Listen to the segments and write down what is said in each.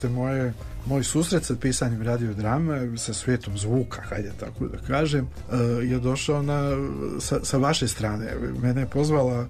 Moj susret sa pisanjem radiodrame, sa svijetom zvuka, hajde tako da kažem, je došao sa vaše strane. Mene je pozvala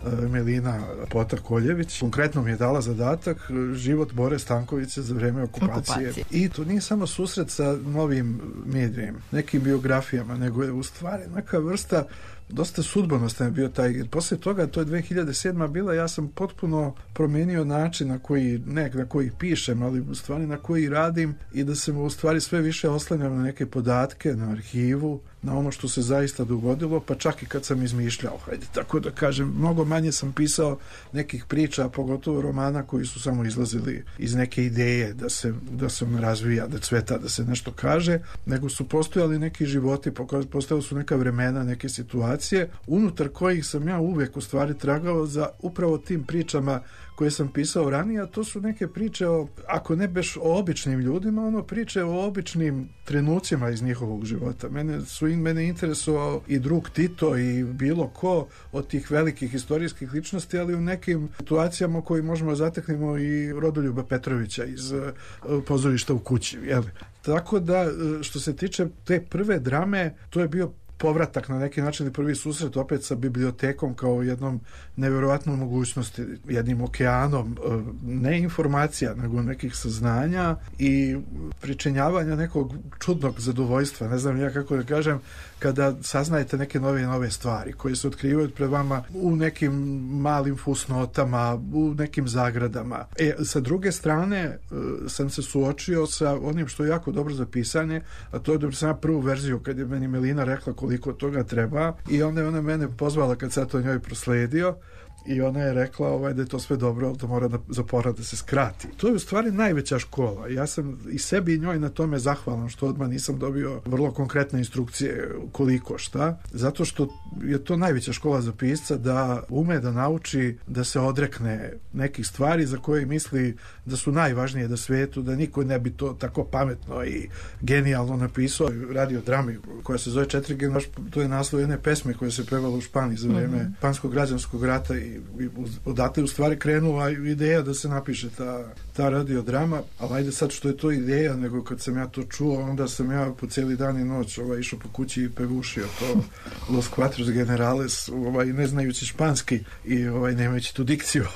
Melina Potar-Koljević. Konkretno mi je dala zadatak život Bore Stankovića za vreme okupacije. I to nije samo susret sa novim medijem, nekim biografijama, nego je u stvari neka vrsta dosta sudbonostan je bio taj. Poslije toga, to je 2007. bila, ja sam potpuno promijenio način na koji pišem, ali u stvari na koji radim, i da se u stvari sve više oslanjam na neke podatke, na arhivu, na ono što se zaista dogodilo, pa čak i kad sam izmišljao, hajde tako da kažem, mnogo manje sam pisao nekih priča, pogotovo romana koji su samo izlazili iz neke ideje da se on razvija, da cveta, da se nešto kaže, nego su postojali neki životi, postojali su neka vremena, neke situacije, unutar kojih sam ja uvijek u stvari tragao za upravo tim pričama koje sam pisao ranije, a to su neke priče ako ne baš o običnim ljudima, priče o običnim trenucima iz njihovog života. Mene interesovao i drug Tito i bilo ko od tih velikih historijskih ličnosti, ali u nekim situacijama koji možemo zateknemo i Rodoljuba Petrovića iz Pozorišta u kući. Jel? Tako da, što se tiče te prve drame, to je bio povratak na neki način i prvi susret opet sa bibliotekom kao jednom nevjerojatnom mogućnosti, jednim okeanom ne informacija, nego nekih saznanja i pričinjavanja nekog čudnog zadovoljstva, ne znam ja kako da kažem, kada saznajete neke nove stvari koje se otkrivaju pred vama u nekim malim fusnotama, u nekim zagradama. Sa druge strane sam se suočio sa onim što je jako dobro za pisanje, a to je da sam prvu verziju, kad je meni Melina rekla koliko toga treba, i onda je ona mene pozvala kad sam to njoj prosledio, i ona je rekla da je to sve dobro, ali to mora za porad da se skrati. To je u stvari najveća škola. Ja sam i sebi i njoj na tome zahvalan što odmah nisam dobio vrlo konkretne instrukcije koliko šta, zato što je to najveća škola za pisca, da ume da nauči da se odrekne nekih stvari za koje misli da su najvažnije na svijetu, da niko ne bi to tako pametno i genijalno napisao. Radiodrami koja se zove 4G, to je naslov jedne pesme koja se pevala u Španiji za vrijeme Španskog građanskog rata, i odatle u stvari krenula ideja da se napiše ta radiodrama, ali ajde sad što je to ideja, nego kad sam ja to čuo, onda sam ja po cijeli dan i noć išao po kući i pevušio to Los Cuatro Generales, ne znajući španski i nemajući tu dikciju.